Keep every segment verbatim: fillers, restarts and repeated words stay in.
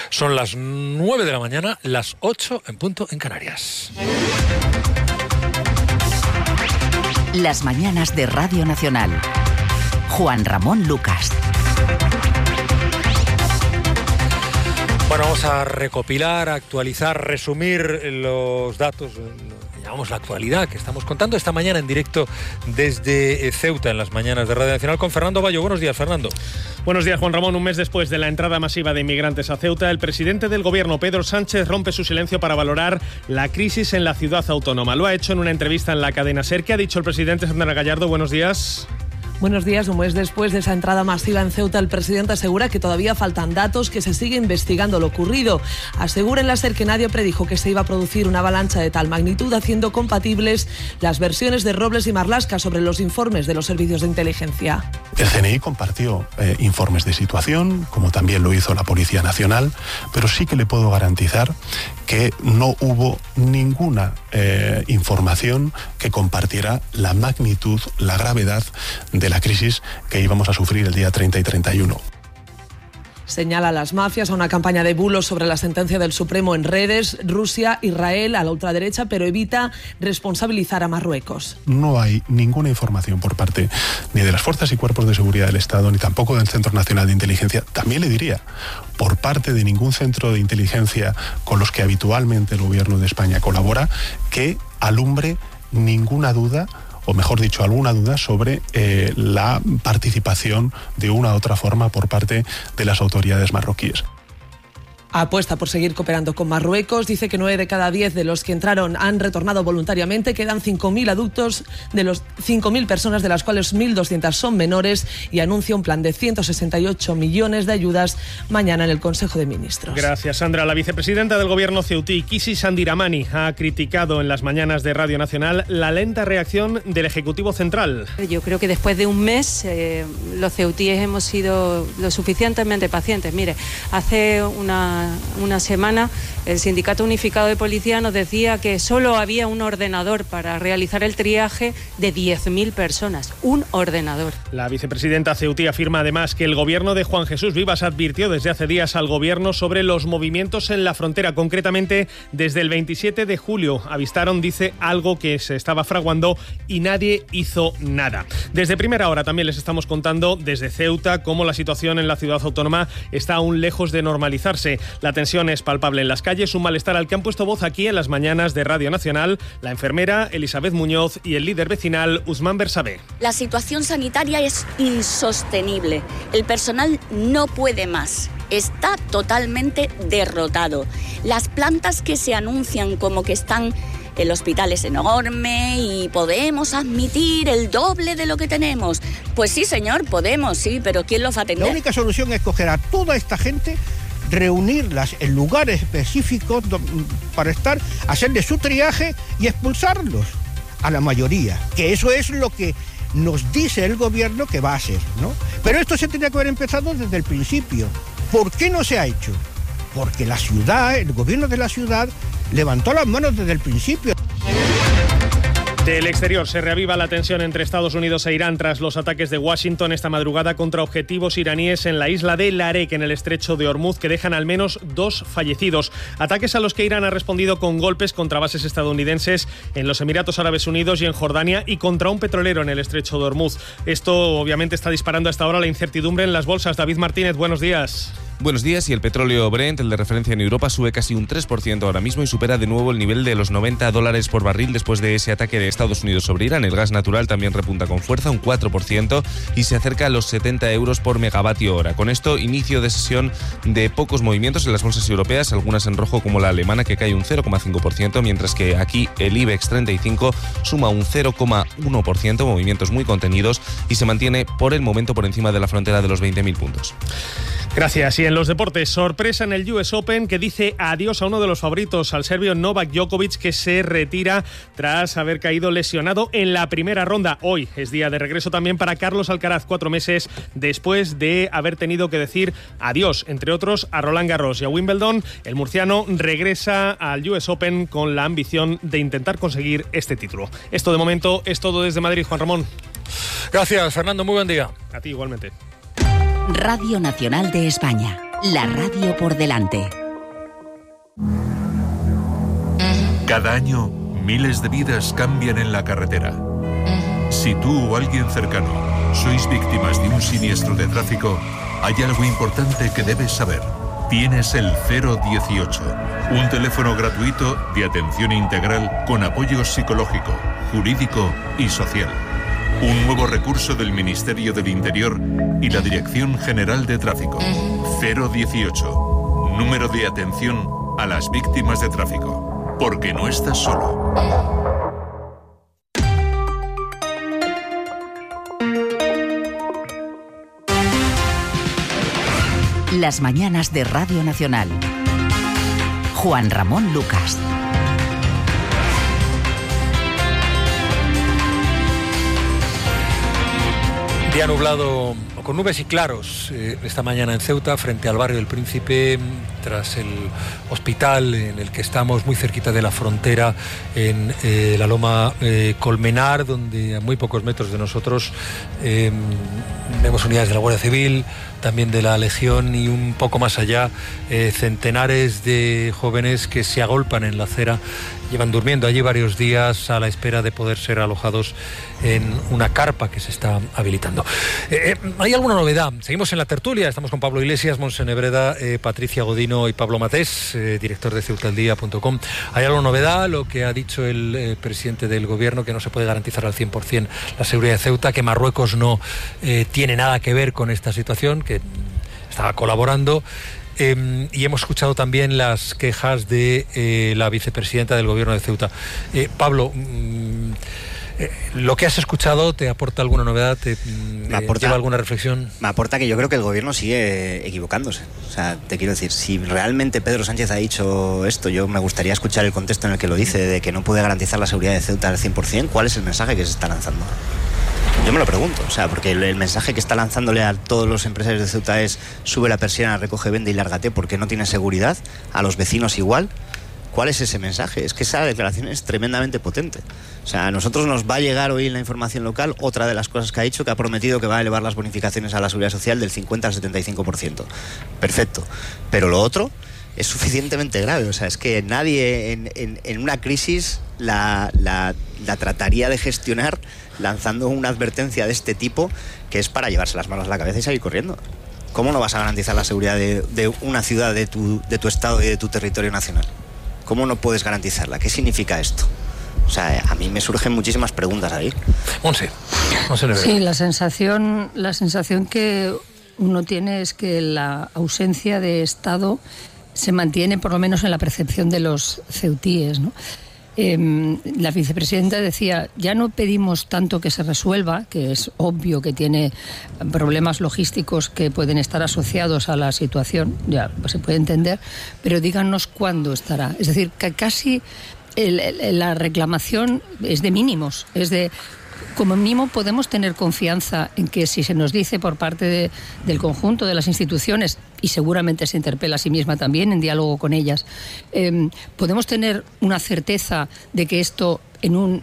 Son las nueve de la mañana, las ocho en punto en Canarias. Las mañanas de Radio Nacional. Juan Ramón Lucas. Bueno, vamos a recopilar, actualizar, resumir los datos, lo que llamamos la actualidad que estamos contando esta mañana en directo desde Ceuta en las mañanas de Radio Nacional con Fernando Bayo. Buenos días, Fernando. Buenos días, Juan Ramón. Un mes después de la entrada masiva de inmigrantes a Ceuta, el presidente del gobierno, Pedro Sánchez, rompe su silencio para valorar la crisis en la ciudad autónoma. Lo ha hecho en una entrevista en la cadena SER. ¿Qué ha dicho el presidente? Sandra Gallardo, buenos días. Buenos días. Un mes después de esa entrada masiva en Ceuta, el presidente asegura que todavía faltan datos, que se sigue investigando lo ocurrido. Asegura en la SER que nadie predijo que se iba a producir una avalancha de tal magnitud, haciendo compatibles las versiones de Robles y Marlaska sobre los informes de los servicios de inteligencia. El C N I compartió eh, informes de situación, como también lo hizo la Policía Nacional, pero sí que le puedo garantizar que no hubo ninguna eh, información que compartiera la magnitud, la gravedad de la crisis que íbamos a sufrir el día treinta y treinta y uno. Señala a las mafias, a una campaña de bulos sobre la sentencia del Supremo en redes, Rusia, Israel, a la ultraderecha, pero evita responsabilizar a Marruecos. No hay ninguna información por parte ni de las fuerzas y cuerpos de seguridad del Estado, ni tampoco del Centro Nacional de Inteligencia, también le diría, por parte de ningún centro de inteligencia con los que habitualmente el Gobierno de España colabora, que alumbre ninguna duda, o mejor dicho, alguna duda sobre eh, la participación de una u otra forma por parte de las autoridades marroquíes. Apuesta por seguir cooperando con Marruecos. Dice que nueve de cada diez de los que entraron han retornado voluntariamente. Quedan cinco mil adultos de los cinco mil personas, de las cuales mil doscientas son menores, y anuncia un plan de ciento sesenta y ocho millones de ayudas mañana en el Consejo de Ministros. Gracias, Sandra. La vicepresidenta del gobierno ceutí, Kisi Sandiramani, ha criticado en las mañanas de Radio Nacional la lenta reacción del Ejecutivo Central. Yo creo que después de un mes eh, los ceutíes hemos sido lo suficientemente pacientes. Mire, hace una una semana el Sindicato Unificado de Policía nos decía que solo había un ordenador para realizar el triaje de diez mil personas. Un ordenador. La vicepresidenta ceutí afirma además que el gobierno de Juan Jesús Vivas advirtió desde hace días al gobierno sobre los movimientos en la frontera. Concretamente, desde el veintisiete de julio avistaron, dice, algo que se estaba fraguando y nadie hizo nada. Desde primera hora también les estamos contando desde Ceuta cómo la situación en la ciudad autónoma está aún lejos de normalizarse. La tensión es palpable en las calles, un malestar al que han puesto voz aquí en las mañanas de Radio Nacional la enfermera Elizabeth Muñoz y el líder vecinal Usman Bersabé. La situación sanitaria es insostenible. El personal no puede más. Está totalmente derrotado. Las plantas que se anuncian como que están... El hospital es enorme y podemos admitir el doble de lo que tenemos. Pues sí, señor, podemos, sí, pero ¿quién los va a atender? La única solución es coger a toda esta gente, reunirlas en lugares específicos para estar, hacerle su triaje y expulsarlos a la mayoría, que eso es lo que nos dice el gobierno que va a hacer, ¿no? Pero esto se tenía que haber empezado desde el principio. ¿Por qué no se ha hecho? Porque la ciudad, el gobierno de la ciudad, levantó las manos desde el principio. Del exterior se reaviva la tensión entre Estados Unidos e Irán tras los ataques de Washington esta madrugada contra objetivos iraníes en la isla de Larek, en el estrecho de Hormuz, que dejan al menos dos fallecidos. Ataques a los que Irán ha respondido con golpes contra bases estadounidenses en los Emiratos Árabes Unidos y en Jordania, y contra un petrolero en el estrecho de Hormuz. Esto obviamente está disparando hasta ahora la incertidumbre en las bolsas. David Martínez, buenos días. Buenos días. Y el petróleo Brent, el de referencia en Europa, sube casi un tres por ciento ahora mismo y supera de nuevo el nivel de los noventa dólares por barril después de ese ataque de Estados Unidos sobre Irán. El gas natural también repunta con fuerza, un cuatro por ciento, y se acerca a los setenta euros por megavatio hora. Con esto, inicio de sesión de pocos movimientos en las bolsas europeas, algunas en rojo como la alemana, que cae un cero coma cinco por ciento, mientras que aquí el IBEX treinta y cinco suma un cero coma uno por ciento, movimientos muy contenidos, y se mantiene por el momento por encima de la frontera de los veinte mil puntos. Gracias. Y en los deportes, sorpresa en el U S Open, que dice adiós a uno de los favoritos, al serbio Novak Djokovic, que se retira tras haber caído lesionado en la primera ronda. Hoy es día de regreso también para Carlos Alcaraz, cuatro meses después de haber tenido que decir adiós, entre otros, a Roland Garros y a Wimbledon. El murciano regresa al U S Open con la ambición de intentar conseguir este título. Esto de momento es todo desde Madrid. Juan Ramón. Gracias, Fernando. Muy buen día. A ti igualmente. Radio Nacional de España. La radio por delante. Cada año, miles de vidas cambian en la carretera. Si tú o alguien cercano sois víctimas de un siniestro de tráfico, hay algo importante que debes saber. Tienes el cero dieciocho, un teléfono gratuito de atención integral con apoyo psicológico, jurídico y social. Un nuevo recurso del Ministerio del Interior y la Dirección General de Tráfico. cero dieciocho, número de atención a las víctimas de tráfico. Porque no estás solo. Las mañanas de Radio Nacional. Juan Ramón Lucas. Día nublado o con nubes y claros eh, esta mañana en Ceuta, frente al barrio del Príncipe, tras el hospital en el que estamos, muy cerquita de la frontera, en eh, la Loma eh, Colmenar, donde a muy pocos metros de nosotros eh, vemos unidades de la Guardia Civil, también de la Legión, y un poco más allá eh, centenares de jóvenes que se agolpan en la acera. Llevan durmiendo allí varios días a la espera de poder ser alojados en una carpa que se está habilitando. Eh, ¿Hay alguna novedad? Seguimos en la tertulia, estamos con Pablo Iglesias, Montse Nebreda, eh, Patricia Godino y Pablo Matés, eh, director de ceuta el día punto com. ¿Hay alguna novedad? Lo que ha dicho el eh, presidente del gobierno, que no se puede garantizar al cien por ciento la seguridad de Ceuta, que Marruecos no eh, tiene nada que ver con esta situación, que estaba colaborando. Eh, y hemos escuchado también las quejas de eh, la vicepresidenta del gobierno de Ceuta. Eh, Pablo, mm, eh, ¿lo que has escuchado te aporta alguna novedad? ¿Te me aporta, lleva alguna reflexión? Me aporta que yo creo que el gobierno sigue equivocándose. O sea, te quiero decir, si realmente Pedro Sánchez ha dicho esto, yo me gustaría escuchar el contexto en el que lo dice, de que no puede garantizar la seguridad de Ceuta al cien por ciento. ¿Cuál es el mensaje que se está lanzando? Yo me lo pregunto, o sea, porque el, el mensaje que está lanzándole a todos los empresarios de Ceuta es: sube la persiana, recoge, vende y lárgate porque no tiene seguridad, a los vecinos igual. ¿Cuál es ese mensaje? Es que esa declaración es tremendamente potente. O sea, a nosotros nos va a llegar hoy en la información local otra de las cosas que ha dicho, que ha prometido que va a elevar las bonificaciones a la seguridad social del cincuenta al setenta y cinco por ciento. Perfecto. Pero lo otro es suficientemente grave. O sea, es que nadie en, en, en una crisis la, la, la trataría de gestionar lanzando una advertencia de este tipo, que es para llevarse las manos a la cabeza y salir corriendo. ¿Cómo no vas a garantizar la seguridad de, de una ciudad de tu, de tu estado y de tu territorio nacional? ¿Cómo no puedes garantizarla? ¿Qué significa esto? O sea, a mí me surgen muchísimas preguntas ahí. Monse, Monse Sí, la sensación, la sensación que uno tiene es que la ausencia de Estado se mantiene, por lo menos en la percepción de los ceutíes, ¿no? Eh, la vicepresidenta decía: ya no pedimos tanto que se resuelva, que es obvio que tiene problemas logísticos que pueden estar asociados a la situación, ya pues se puede entender, pero díganos cuándo estará. Es decir, que casi el, el, la reclamación es de mínimos, es de... Como mínimo podemos tener confianza en que si se nos dice por parte de, del conjunto de las instituciones, y seguramente se interpela a sí misma también en diálogo con ellas, eh, podemos tener una certeza de que esto en un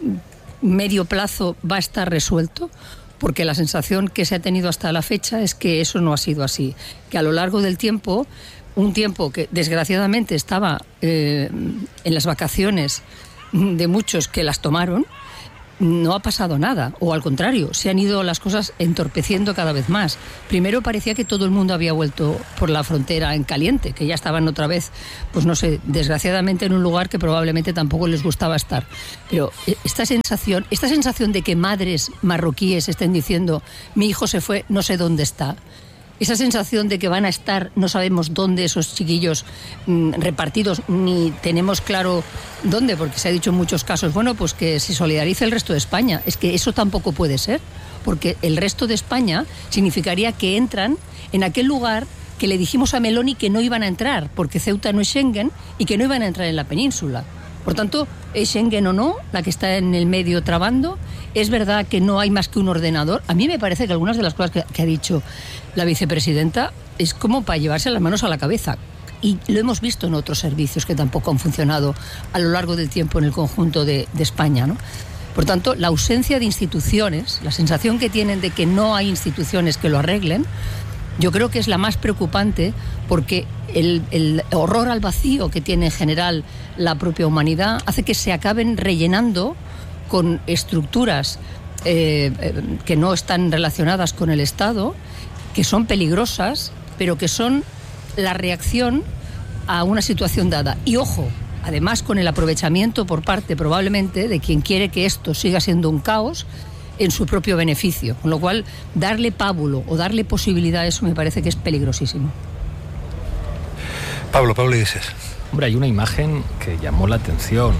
medio plazo va a estar resuelto, porque la sensación que se ha tenido hasta la fecha es que eso no ha sido así, que a lo largo del tiempo, un tiempo que desgraciadamente estaba eh, en las vacaciones de muchos que las tomaron, no ha pasado nada, o al contrario, se han ido las cosas entorpeciendo cada vez más. Primero parecía que todo el mundo había vuelto por la frontera en caliente, que ya estaban otra vez, pues no sé, desgraciadamente en un lugar que probablemente tampoco les gustaba estar. Pero esta sensación, esta sensación de que madres marroquíes estén diciendo: mi hijo se fue, no sé dónde está. Esa sensación de que van a estar, no sabemos dónde esos chiquillos mmm, repartidos, ni tenemos claro dónde, porque se ha dicho en muchos casos, bueno, pues que se solidarice el resto de España. Es que eso tampoco puede ser, porque el resto de España significaría que entran en aquel lugar que le dijimos a Meloni que no iban a entrar, porque Ceuta no es Schengen y que no iban a entrar en la península. Por tanto, es Schengen o no, la que está en el medio trabando. Es verdad que no hay más que un ordenador. A mí me parece que algunas de las cosas que, que ha dicho la vicepresidenta es como para llevarse las manos a la cabeza. Y lo hemos visto en otros servicios que tampoco han funcionado a lo largo del tiempo en el conjunto de, de España, ¿no? Por tanto, la ausencia de instituciones, la sensación que tienen de que no hay instituciones que lo arreglen, Yo creo que es la más preocupante porque el, el horror al vacío que tiene en general la propia humanidad hace que se acaben rellenando con estructuras eh, eh, que no están relacionadas con el Estado, que son peligrosas, pero que son la reacción a una situación dada. Y ojo, además con el aprovechamiento por parte probablemente de quien quiere que esto siga siendo un caos en su propio beneficio, con lo cual darle pábulo o darle posibilidad a eso me parece que es peligrosísimo. Pablo, Pablo Iglesias. Hombre, hay una imagen que llamó la atención.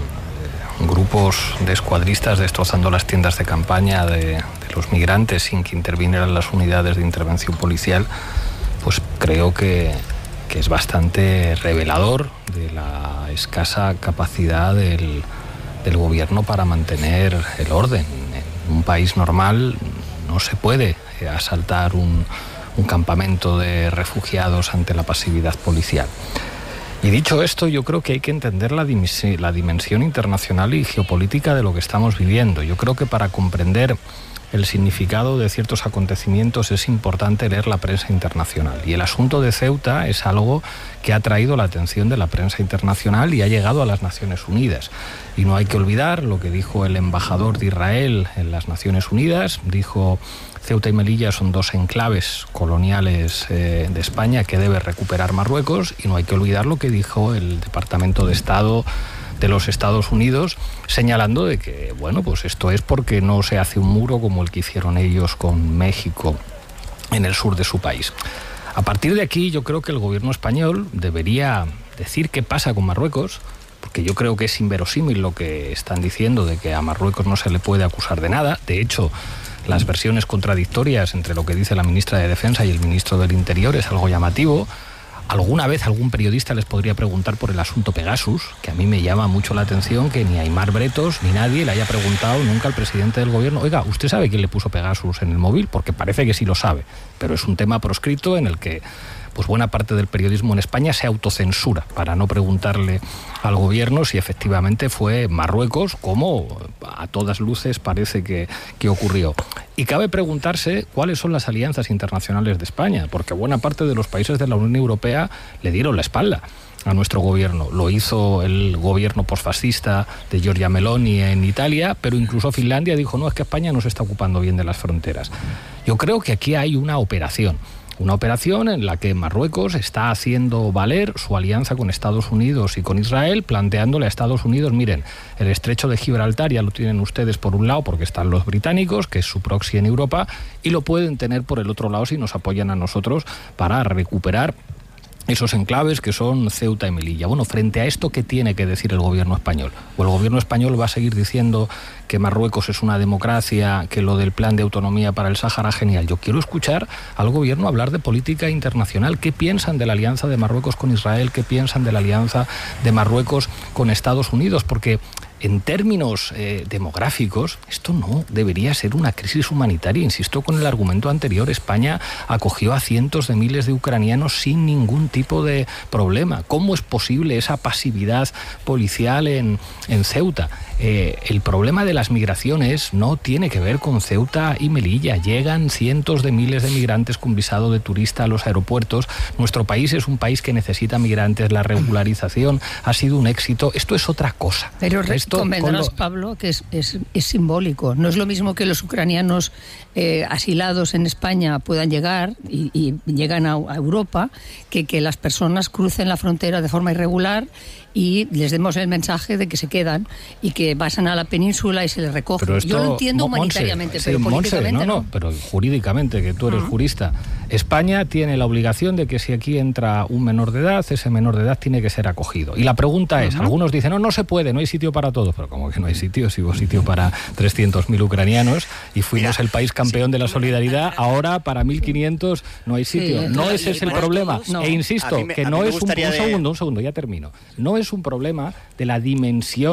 Grupos de escuadristas destrozando las tiendas de campaña de, de los migrantes sin que intervinieran las unidades de intervención policial, pues creo que, que es bastante revelador de la escasa capacidad del, del gobierno para mantener el orden. En un país normal no se puede asaltar un, un campamento de refugiados ante la pasividad policial. Y dicho esto, yo creo que hay que entender la, dimensión, la dimensión internacional y geopolítica de lo que estamos viviendo. Yo creo que para comprender el significado de ciertos acontecimientos es importante leer la prensa internacional. Y el asunto de Ceuta es algo que ha traído la atención de la prensa internacional y ha llegado a las Naciones Unidas. Y no hay que olvidar lo que dijo el embajador de Israel en las Naciones Unidas. Dijo: Ceuta y Melilla son dos enclaves coloniales eh, de España que debe recuperar Marruecos, y no hay que olvidar lo que dijo el Departamento de Estado de los Estados Unidos, señalando de que, bueno, pues esto es porque no se hace un muro como el que hicieron ellos con México en el sur de su país. A partir de aquí, yo creo que el gobierno español debería decir qué pasa con Marruecos, porque yo creo que es inverosímil lo que están diciendo de que a Marruecos no se le puede acusar de nada. De hecho, las versiones contradictorias entre lo que dice la ministra de Defensa y el ministro del Interior es algo llamativo. Alguna vez algún periodista les podría preguntar por el asunto Pegasus, que a mí me llama mucho la atención que ni Aimar Bretos ni nadie le haya preguntado nunca al presidente del gobierno: oiga, ¿usted sabe quién le puso Pegasus en el móvil? Porque parece que sí lo sabe, pero es un tema proscrito en el que pues buena parte del periodismo en España se autocensura para no preguntarle al gobierno si efectivamente fue Marruecos, como a todas luces parece que, que ocurrió. Y cabe preguntarse cuáles son las alianzas internacionales de España, porque buena parte de los países de la Unión Europea le dieron la espalda a nuestro gobierno. Lo hizo el gobierno posfascista de Giorgia Meloni en Italia, pero incluso Finlandia dijo: no, es que España no se está ocupando bien de las fronteras. Yo creo que aquí hay una operación. Una operación en la que Marruecos está haciendo valer su alianza con Estados Unidos y con Israel, planteándole a Estados Unidos: miren, el estrecho de Gibraltar ya lo tienen ustedes por un lado porque están los británicos, que es su proxy en Europa, y lo pueden tener por el otro lado si nos apoyan a nosotros para recuperar esos enclaves que son Ceuta y Melilla. Bueno, frente a esto, ¿qué tiene que decir el gobierno español? ¿O el gobierno español va a seguir diciendo que Marruecos es una democracia, que lo del plan de autonomía para el Sáhara genial? Yo quiero escuchar al gobierno hablar de política internacional. ¿Qué piensan de la alianza de Marruecos con Israel? ¿Qué piensan de la alianza de Marruecos con Estados Unidos? Porque en términos eh, demográficos, esto no debería ser una crisis humanitaria. Insisto con el argumento anterior: España acogió a cientos de miles de ucranianos sin ningún tipo de problema. ¿Cómo es posible esa pasividad policial en, en Ceuta? Eh, el problema de las migraciones no tiene que ver con Ceuta y Melilla. Llegan cientos de miles de migrantes con visado de turista a los aeropuertos. Nuestro país es un país que necesita migrantes. La regularización ha sido un éxito. Esto es otra cosa. Pero Esto, convendrás, lo... Pablo, que es, es, es simbólico. No es lo mismo que los ucranianos eh, asilados en España puedan llegar y, y llegan a, a Europa, que que las personas crucen la frontera de forma irregular y les demos el mensaje de que se quedan y que pasan a la península y se les recoge. Pero esto, yo lo entiendo Monse, humanitariamente, sí, pero Monse, políticamente no, no, no. pero jurídicamente, que tú eres uh-huh. jurista. España tiene la obligación de que si aquí entra un menor de edad, ese menor de edad tiene que ser acogido. Y la pregunta uh-huh. es, algunos dicen: no, no se puede, no hay sitio para todos. Pero como que no hay sitio, si hubo sitio para trescientos mil ucranianos y fuimos Mira, el país campeón sí. de la solidaridad, ahora para mil quinientos no hay sitio. Sí, no ese es el problema. No. E insisto, me, que no es un, un segundo, un segundo, ya termino. No es un problema de la dimensión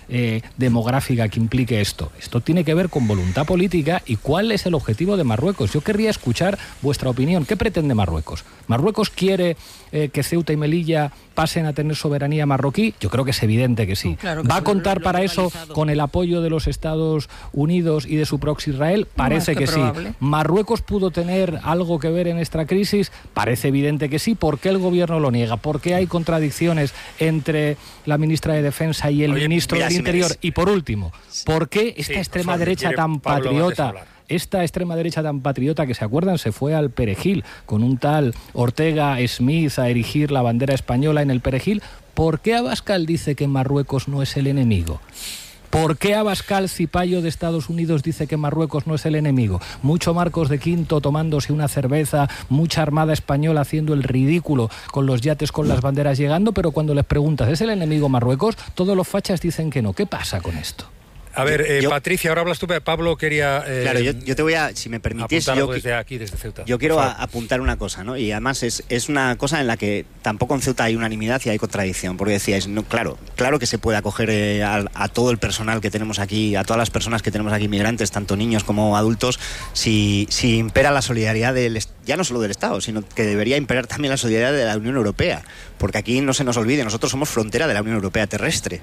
eh, demográfica que implique esto. Esto tiene que ver con voluntad política y cuál es el objetivo de Marruecos. Yo querría escuchar vuestra opinión. ¿Qué pretende Marruecos? ¿Marruecos quiere eh, que Ceuta y Melilla pasen a tener soberanía marroquí? Yo creo que es evidente que sí. Claro que ¿Va a contar lo, lo para eso con el apoyo de los Estados Unidos y de su proxy Israel? Parece no, es que, que sí. ¿Marruecos pudo tener algo que ver en esta crisis? Parece evidente que sí. ¿Por qué el gobierno lo niega? ¿Por qué hay contradicciones entre la ministra de Defensa y el Oye, ministro mira, del si Interior? Y por último, ¿por qué esta sí, extrema favor, derecha tan Pablo patriota, esta extrema derecha tan patriota que se acuerdan se fue al Perejil con un tal Ortega Smith a erigir la bandera española en el Perejil? ¿Por qué Abascal dice que Marruecos no es el enemigo? ¿Por qué Abascal Cipayo de Estados Unidos dice que Marruecos no es el enemigo? Mucho Marcos de Quinto tomándose una cerveza, mucha armada española haciendo el ridículo con los yates con las banderas llegando, pero cuando les preguntas, ¿es el enemigo Marruecos? Todos los fachas dicen que no. ¿Qué pasa con esto? A ver, eh, yo, Patricia, ahora hablas tú, Pablo quería... Eh, claro, yo, yo te voy a, si me permitís... Yo, desde aquí, desde Ceuta. Yo quiero a, apuntar una cosa, ¿no? Y además es, es una cosa en la que tampoco en Ceuta hay unanimidad y hay contradicción, porque decíais, no, claro, claro que se puede acoger eh, a, a todo el personal que tenemos aquí, a todas las personas que tenemos aquí, migrantes, tanto niños como adultos, si, si impera la solidaridad del, ya no solo del Estado, sino que debería imperar también la solidaridad de la Unión Europea, porque aquí no se nos olvide, nosotros somos frontera de la Unión Europea terrestre,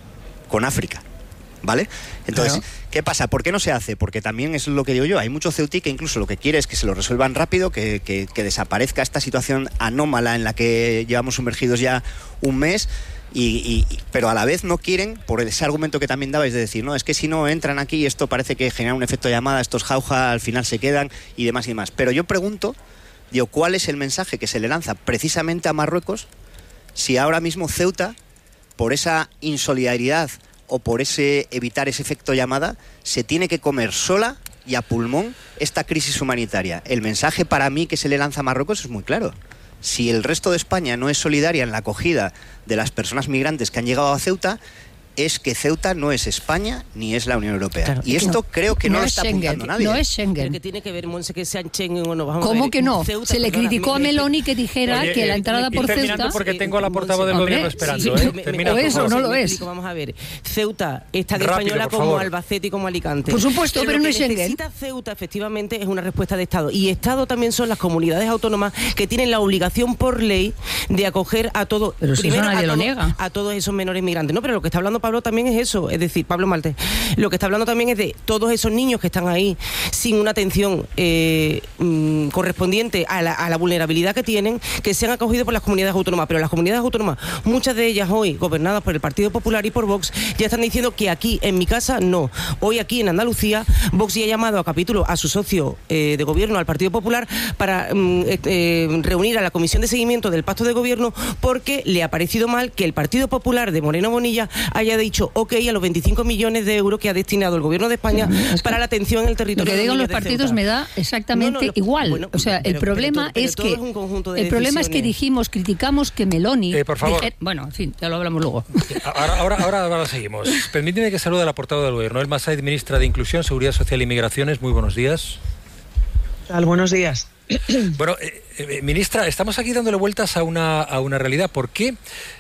con África. ¿Vale? Entonces, claro. ¿Qué pasa? ¿Por qué no se hace? Porque también es lo que digo yo, hay mucho ceutí que incluso lo que quiere es que se lo resuelvan rápido, que, que, que desaparezca esta situación anómala en la que llevamos sumergidos ya un mes, y, y, pero a la vez no quieren, por ese argumento que también dabais de decir, no, es que si no entran aquí esto parece que genera un efecto de llamada, estos jauja al final se quedan y demás y demás. Pero yo pregunto, digo, ¿cuál es el mensaje que se le lanza precisamente a Marruecos si ahora mismo Ceuta, por esa insolidaridad o por ese evitar ese efecto llamada, se tiene que comer sola y a pulmón esta crisis humanitaria? El mensaje para mí que se le lanza a Marruecos es muy claro. Si el resto de España no es solidaria en la acogida de las personas migrantes que han llegado a Ceuta, es que Ceuta no es España ni es la Unión Europea. Claro, y esto no, creo que no, no lo está Schengen, apuntando nadie. No es Schengen. Pero que tiene que ver, Monse, que sean Schengen o no. Vamos ¿Cómo a ver, que no? Ceuta, se le perdona, criticó a Meloni que dijera Oye, que la entrada eh, por Ceuta... porque tengo a la portavoz del Hombre, gobierno esperando. Sí, ¿eh? me, Termina, o eso no lo es. Explico, vamos a ver. Ceuta es tan Rápido, española como favor. Albacete y como Alicante. Por supuesto, pero, pero no es Schengen. Lo que necesita Ceuta, efectivamente, es una respuesta de Estado. Y Estado también son las comunidades autónomas que tienen la obligación por ley de acoger a todos... Pero si primero, eso nadie a lo todo, niega. A todos esos menores migrantes. No, pero lo que está hablando Pablo también es eso. Es decir, Pablo Malte, lo que está hablando también es de todos esos niños que están ahí sin una atención eh, mm, correspondiente a la, a la vulnerabilidad que tienen, que se han acogido por las comunidades autónomas. Pero las comunidades autónomas, muchas de ellas hoy gobernadas por el Partido Popular y por Vox, ya están diciendo que aquí, en mi casa, no. Hoy aquí en Andalucía, Vox ya ha llamado a capítulo a su socio eh, de gobierno, al Partido Popular, para mm, eh, reunir a la Comisión de Seguimiento del Pacto de Gobierno, porque le ha parecido mal que el Partido Popular de Moreno Bonilla haya dicho ok a los veinticinco millones de euros que ha destinado el gobierno de España es que para la atención en el territorio. Lo que digan los de partidos Ceuta me da exactamente no, no, igual. Bueno, o sea, pero, el problema pero, pero es todo, que pero todo es un de el problema es que dijimos, criticamos que Meloni. Eh, por favor. Dije, bueno, en fin, ya lo hablamos luego. Ahora, ahora, ahora, ahora seguimos. Permíteme que salude a la portavoz del gobierno, Elma Said, ministra de Inclusión, Seguridad Social y Migraciones. Muy buenos días. Al buenos días. Bueno, eh, eh, ministra, estamos aquí dándole vueltas a una, a una realidad. ¿Por qué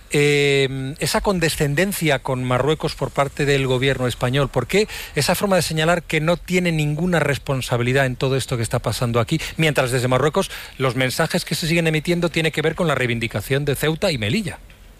eh, esa condescendencia con Marruecos por parte del gobierno español? ¿Por qué esa forma de señalar que no tiene ninguna responsabilidad en todo esto que está pasando aquí? Mientras desde Marruecos los mensajes que se siguen emitiendo tienen que ver con la reivindicación de Ceuta y Melilla.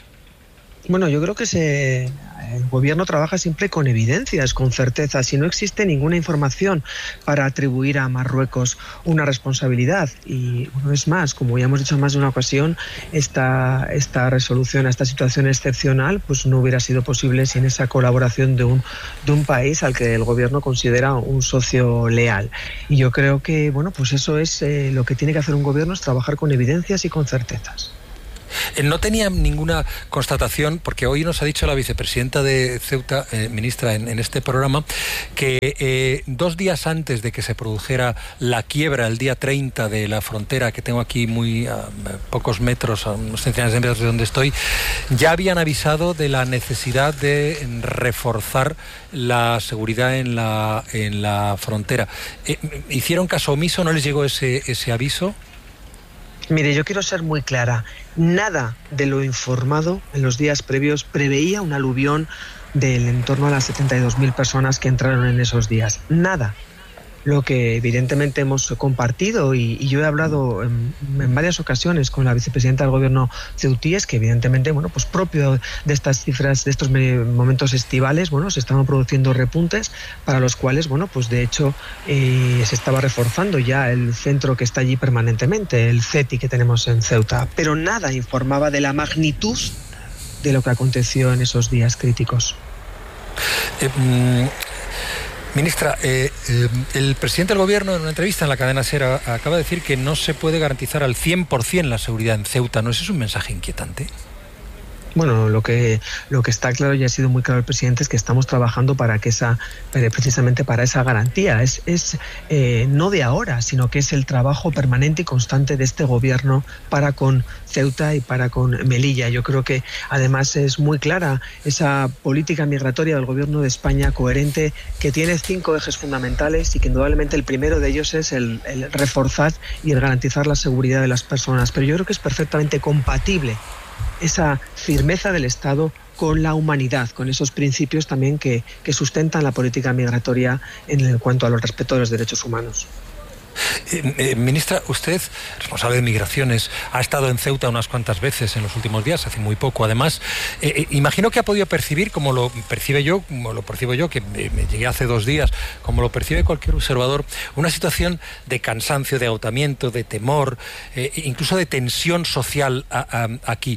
Bueno, yo creo que se, el gobierno trabaja siempre con evidencias, con certezas, y no existe ninguna información para atribuir a Marruecos una responsabilidad. Y bueno, es más, como ya hemos dicho en más de una ocasión, esta, esta resolución a esta situación excepcional pues no hubiera sido posible sin esa colaboración de un, de un país al que el gobierno considera un socio leal. Y yo creo que bueno, pues eso es eh, lo que tiene que hacer un gobierno, es trabajar con evidencias y con certezas. No tenía ninguna constatación, porque hoy nos ha dicho la vicepresidenta de Ceuta, eh, ministra, en, en este programa, que eh, dos días antes de que se produjera la quiebra, el día treinta de la frontera, que tengo aquí muy a, a pocos metros, a unos centenares de metros de donde estoy, ya habían avisado de la necesidad de reforzar la seguridad en la, en la frontera. Eh, ¿Hicieron caso omiso? ¿No les llegó ese, ese aviso? Mire, yo quiero ser muy clara. Nada de lo informado en los días previos preveía un aluvión del en torno a las setenta y dos mil personas que entraron en esos días. Nada. Lo que evidentemente hemos compartido y, y yo he hablado en, en varias ocasiones con la vicepresidenta del gobierno ceutí es que evidentemente, bueno, pues propio de estas cifras, de estos momentos estivales, bueno, se estaban produciendo repuntes para los cuales, bueno, pues de hecho eh, se estaba reforzando ya el centro que está allí permanentemente, el CETI que tenemos en Ceuta, pero nada informaba de la magnitud de lo que aconteció en esos días críticos. Eh, mm... Ministra, eh, eh, el presidente del Gobierno en una entrevista en la cadena SER acaba de decir que no se puede garantizar al cien por ciento la seguridad en Ceuta. ¿No es eso un mensaje inquietante? Bueno, lo que lo que está claro y ha sido muy claro el presidente es que estamos trabajando para que esa, precisamente para esa garantía. Es, es eh, no de ahora, sino que es el trabajo permanente y constante de este gobierno para con Ceuta y para con Melilla. Yo creo que además es muy clara esa política migratoria del gobierno de España coherente, que tiene cinco ejes fundamentales y que indudablemente el primero de ellos es el, el reforzar y el garantizar la seguridad de las personas. Pero yo creo que es perfectamente compatible esa firmeza del Estado con la humanidad, con esos principios también que, que sustentan la política migratoria en cuanto a los respeto de los derechos humanos. Eh, eh, ministra, usted, responsable de Migraciones, ha estado en Ceuta unas cuantas veces en los últimos días, hace muy poco además. Eh, eh, imagino que ha podido percibir, como lo percibe yo, como lo percibo yo, que me, me llegué hace dos días, como lo percibe cualquier observador, una situación de cansancio, de agotamiento, de temor, eh, incluso de tensión social a, a, aquí.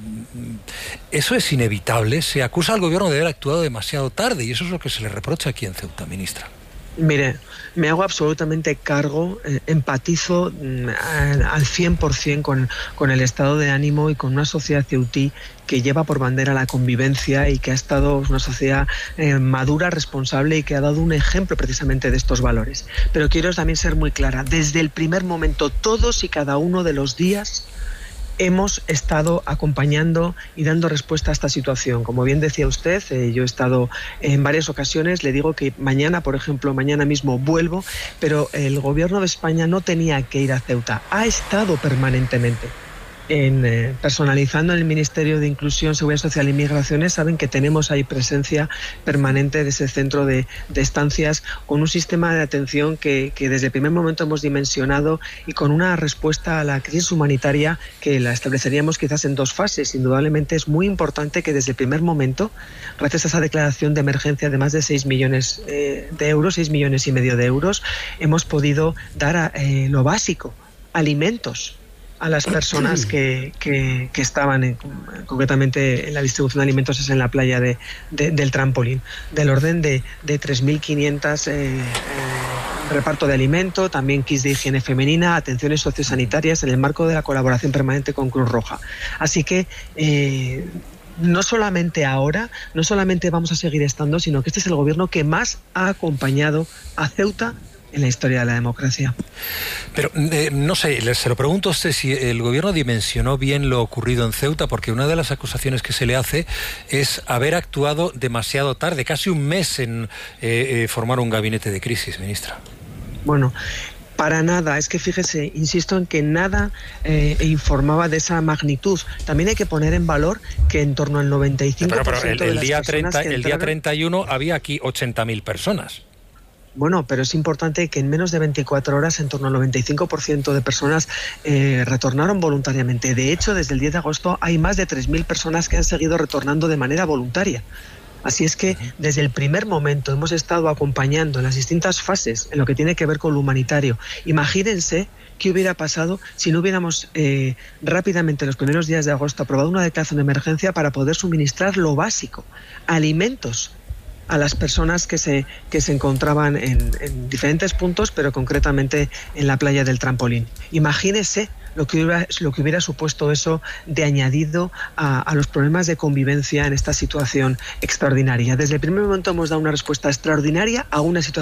Eso es inevitable. Se acusa al gobierno de haber actuado demasiado tarde y eso es lo que se le reprocha aquí en Ceuta, ministra. Mire, me hago absolutamente cargo, eh, empatizo eh, al cien por ciento con, con el estado de ánimo y con una sociedad ceutí que lleva por bandera la convivencia y que ha estado una sociedad eh, madura, responsable y que ha dado un ejemplo precisamente de estos valores. Pero quiero también ser muy clara, desde el primer momento, todos y cada uno de los días, hemos estado acompañando y dando respuesta a esta situación. Como bien decía usted, eh, yo he estado en varias ocasiones, le digo que mañana, por ejemplo, mañana mismo vuelvo, pero el gobierno de España no tenía que ir a Ceuta, ha estado permanentemente. En, eh, personalizando en el Ministerio de Inclusión, Seguridad Social y Migraciones, saben que tenemos ahí presencia permanente de ese centro de, de estancias con un sistema de atención que, que desde el primer momento hemos dimensionado y con una respuesta a la crisis humanitaria que la estableceríamos quizás en dos fases. Indudablemente es muy importante que desde el primer momento, gracias a esa declaración de emergencia de más de seis millones eh, de euros, seis millones y medio de euros, hemos podido dar a, eh, lo básico, alimentos, a las personas que, que, que estaban en, concretamente en la distribución de alimentos es en la playa de, de, del Trampolín, del orden de, de tres mil quinientos eh, eh, reparto de alimento, también kits de higiene femenina, atenciones sociosanitarias en el marco de la colaboración permanente con Cruz Roja. Así que eh, no solamente ahora, no solamente vamos a seguir estando, sino que este es el gobierno que más ha acompañado a Ceuta en la historia de la democracia. Pero eh, no sé, se lo pregunto a usted si el gobierno dimensionó bien lo ocurrido en Ceuta, porque una de las acusaciones que se le hace es haber actuado demasiado tarde, casi un mes en eh, eh, formar un gabinete de crisis, ministra. Bueno, para nada, es que fíjese, insisto en que nada eh, informaba de esa magnitud. También hay que poner en valor que en torno al noventa y cinco por ciento pero, pero el, el de las día personas treinta, que el día entraron... treinta y uno había aquí ochenta mil personas. Bueno, pero es importante que en menos de veinticuatro horas en torno al noventa y cinco por ciento de personas eh, retornaron voluntariamente. De hecho, desde el diez de agosto hay más de tres mil personas que han seguido retornando de manera voluntaria. Así es que desde el primer momento hemos estado acompañando en las distintas fases en lo que tiene que ver con lo humanitario. Imagínense qué hubiera pasado si no hubiéramos eh, rápidamente en los primeros días de agosto aprobado una declaración de emergencia para poder suministrar lo básico, alimentos, a las personas que se, que se encontraban en, en diferentes puntos, pero concretamente en la playa del Trampolín. Imagínese lo que hubiera, lo que hubiera supuesto eso de añadido a, a los problemas de convivencia en esta situación extraordinaria. Desde el primer momento hemos dado una respuesta extraordinaria a una situación